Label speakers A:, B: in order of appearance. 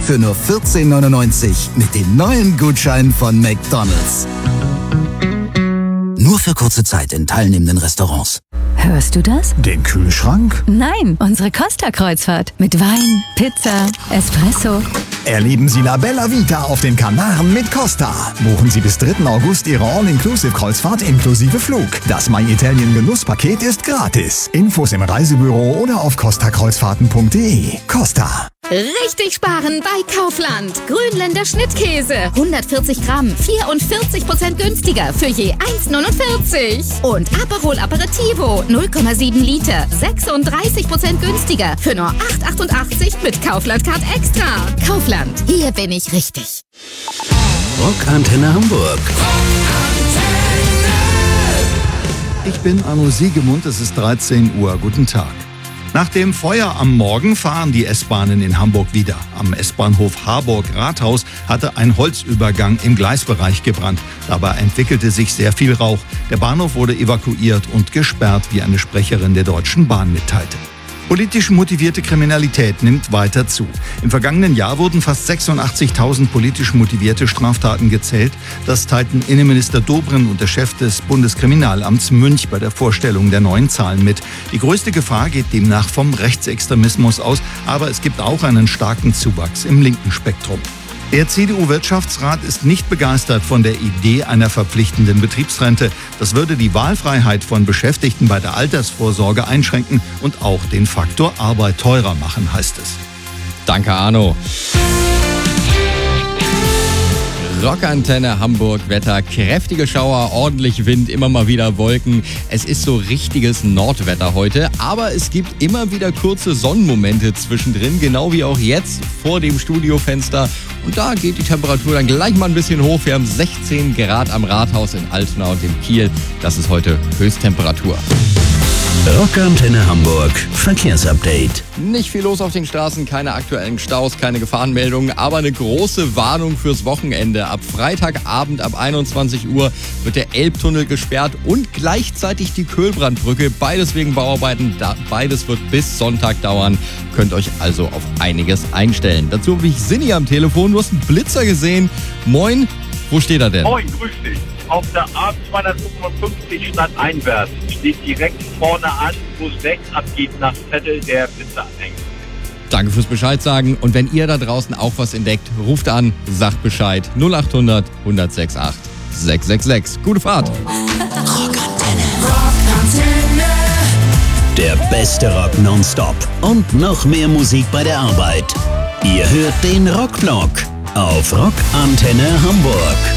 A: für nur 14,99 mit den neuen Gutscheinen von McDonald's. Nur für kurze Zeit in teilnehmenden Restaurants.
B: Hörst du das?
C: Den Kühlschrank?
B: Nein, unsere Costa-Kreuzfahrt. Mit Wein, Pizza, Espresso.
C: Erleben Sie La Bella Vita auf den Kanaren mit Costa. Buchen Sie bis 3. August Ihre All-Inclusive-Kreuzfahrt inklusive Flug. Das My Italien Genusspaket ist gratis. Infos im Reisebüro oder auf costakreuzfahrten.de. Costa.
D: Richtig sparen bei Kaufland. Grünländer Schnittkäse. 140 Gramm, 44% günstiger für je 1,49. Und Aperol Aperitivo, 0,7 Liter, 36% günstiger für nur 8,88 mit Kaufland-Card Extra. Kaufland, hier bin ich richtig.
E: Rockantenne Hamburg.
A: Ich bin Arno Siegemund, es ist 13 Uhr. Guten Tag. Nach dem Feuer am Morgen fahren die S-Bahnen in Hamburg wieder. Am S-Bahnhof Harburg-Rathaus hatte ein Holzübergang im Gleisbereich gebrannt. Dabei entwickelte sich sehr viel Rauch. Der Bahnhof wurde evakuiert und gesperrt, wie eine Sprecherin der Deutschen Bahn mitteilte. Politisch motivierte Kriminalität nimmt weiter zu. Im vergangenen Jahr wurden fast 86.000 politisch motivierte Straftaten gezählt. Das teilten Innenminister Dobrindt und der Chef des Bundeskriminalamts Münch bei der Vorstellung der neuen Zahlen mit. Die größte Gefahr geht demnach vom Rechtsextremismus aus, aber es gibt auch einen starken Zuwachs im linken Spektrum. Der CDU-Wirtschaftsrat ist nicht begeistert von der Idee einer verpflichtenden Betriebsrente. Das würde die Wahlfreiheit von Beschäftigten bei der Altersvorsorge einschränken und auch den Faktor Arbeit teurer machen, heißt es.
F: Danke, Arno. Rockantenne Hamburg, Wetter, kräftige Schauer, ordentlich Wind, immer mal wieder Wolken. Es ist so richtiges Nordwetter heute, aber es gibt immer wieder kurze Sonnenmomente zwischendrin, genau wie auch jetzt vor dem Studiofenster. Und da geht die Temperatur dann gleich mal ein bisschen hoch. Wir haben 16 Grad am Rathaus in Altona und in Kiel. Das ist heute Höchsttemperatur.
E: Rockantenne Hamburg Verkehrsupdate.
F: Nicht viel los auf den Straßen, keine aktuellen Staus, keine Gefahrenmeldungen, aber eine große Warnung fürs Wochenende. Ab Freitagabend ab 21 Uhr wird der Elbtunnel gesperrt und gleichzeitig die Köhlbrandbrücke. Beides wegen Bauarbeiten, beides wird bis Sonntag dauern. Könnt euch also auf einiges einstellen. Dazu habe ich Sinni am Telefon. Du hast einen Blitzer gesehen. Moin, wo steht er denn?
G: Moin, grüß dich. Auf der A255 stadteinwärts steht direkt vorne an, wo es weg abgeht nach Vettel, der Blitzeranhänger.
F: Danke fürs Bescheid sagen. Und wenn ihr da draußen auch was entdeckt, ruft an, sagt Bescheid. 0800 106 666. Gute Fahrt.
E: Rockantenne. Der beste Rock nonstop und noch mehr Musik bei der Arbeit. Ihr hört den Rockblock auf Rockantenne Hamburg.